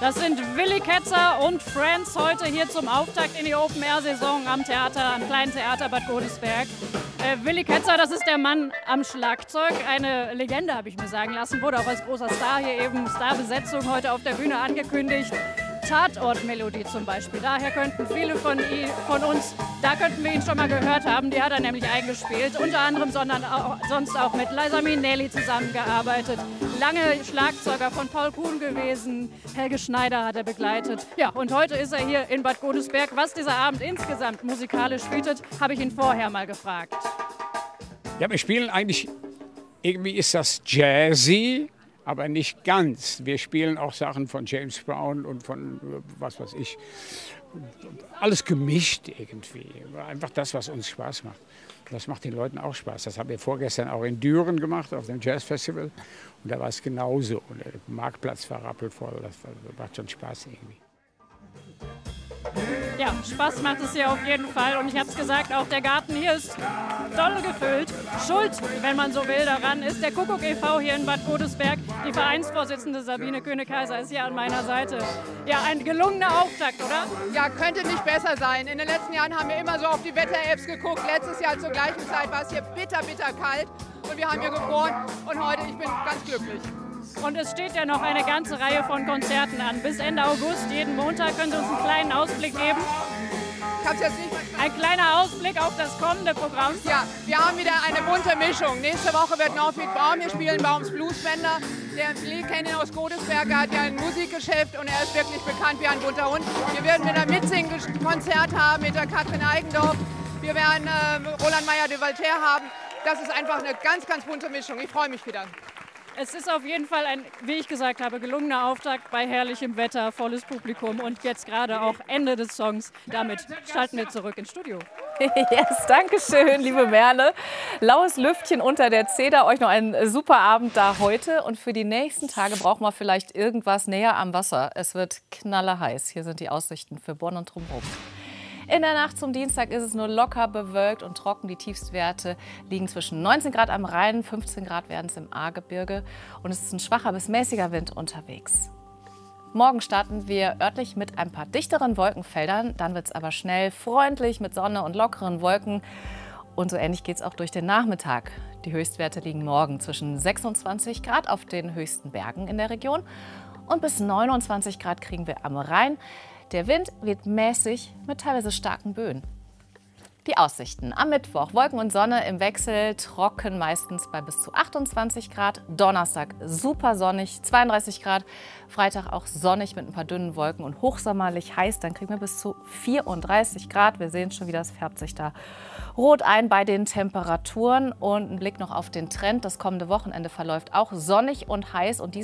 Das sind Willy Ketzer und Friends heute hier zum Auftakt in die Open-Air-Saison am kleinen Theater Bad Godesberg. Willy Ketzer, das ist der Mann am Schlagzeug, eine Legende, habe ich mir sagen lassen, wurde auch als großer Star hier eben, Starbesetzung heute auf der Bühne angekündigt. Tatortmelodie zum Beispiel, daher könnten viele von uns, da könnten wir ihn schon mal gehört haben, die hat er nämlich eingespielt, unter anderem, sonst auch mit Liza Minnelli zusammengearbeitet, lange Schlagzeuger von Paul Kuhn gewesen, Helge Schneider hat er begleitet. Ja, und heute ist er hier in Bad Godesberg. Was dieser Abend insgesamt musikalisch bietet, habe ich ihn vorher mal gefragt. Ja, wir spielen eigentlich, irgendwie ist das jazzy, aber nicht ganz. Wir spielen auch Sachen von James Brown und von, was weiß ich, alles gemischt irgendwie. Einfach das, was uns Spaß macht. Das macht den Leuten auch Spaß. Das haben wir vorgestern auch in Düren gemacht, auf dem Jazzfestival. Und da war es genauso. Und der Marktplatz war rappelvoll. Das macht schon Spaß irgendwie. Ja, Spaß macht es hier auf jeden Fall. Und ich habe es gesagt, auch der Garten hier ist doll gefüllt. Schuld, wenn man so will, daran ist der Kuckuck e.V. hier in Bad Godesberg. Die Vereinsvorsitzende Sabine König-Kaiser ist hier an meiner Seite. Ja, ein gelungener Auftakt, oder? Ja, könnte nicht besser sein. In den letzten Jahren haben wir immer so auf die Wetter-Apps geguckt. Letztes Jahr zur gleichen Zeit war es hier bitter kalt. Und wir haben hier gefroren. Und heute, ich bin ganz glücklich. Und es steht ja noch eine ganze Reihe von Konzerten an. Bis Ende August, jeden Montag. Können Sie uns einen kleinen Ausblick geben? Ich hab's jetzt nicht verstanden. Ein kleiner Ausblick auf das kommende Programm? Ja, wir haben wieder eine bunte Mischung. Nächste Woche wird Norfried Baum hier spielen, Baums Bluesbänder. Der Lee kennt ihn aus Godesberg, er hat ja ein Musikgeschäft und er ist wirklich bekannt wie ein bunter Hund. Wir werden wieder ein Mitsingen-Konzert haben mit der Katrin Eigendorf. Wir werden Roland Meyer de Valter haben. Das ist einfach eine ganz, ganz bunte Mischung. Ich freue mich wieder. Es ist auf jeden Fall ein, wie ich gesagt habe, gelungener Auftakt bei herrlichem Wetter, volles Publikum und jetzt gerade auch Ende des Songs. Damit schalten wir zurück ins Studio. Yes, danke schön, liebe Merle. Laues Lüftchen unter der Zeder. Euch noch einen super Abend da heute. Und für die nächsten Tage brauchen wir vielleicht irgendwas näher am Wasser. Es wird knallerheiß. Hier sind die Aussichten für Bonn und drumherum. In der Nacht zum Dienstag ist es nur locker bewölkt und trocken. Die Tiefstwerte liegen zwischen 19 Grad am Rhein, 15 Grad werden es im Ahrgebirge. Und es ist ein schwacher bis mäßiger Wind unterwegs. Morgen starten wir örtlich mit ein paar dichteren Wolkenfeldern. Dann wird es aber schnell freundlich mit Sonne und lockeren Wolken. Und so ähnlich geht es auch durch den Nachmittag. Die Höchstwerte liegen morgen zwischen 26 Grad auf den höchsten Bergen in der Region. Und bis 29 Grad kriegen wir am Rhein. Der Wind weht mäßig mit teilweise starken Böen. Die Aussichten am Mittwoch: Wolken und Sonne im Wechsel, trocken meistens bei bis zu 28 Grad. Donnerstag super sonnig, 32 Grad. Freitag auch sonnig mit ein paar dünnen Wolken und hochsommerlich heiß. Dann kriegen wir bis zu 34 Grad. Wir sehen schon, wie das färbt sich da rot ein bei den Temperaturen. Und ein Blick noch auf den Trend. Das kommende Wochenende verläuft auch sonnig und heiß. Und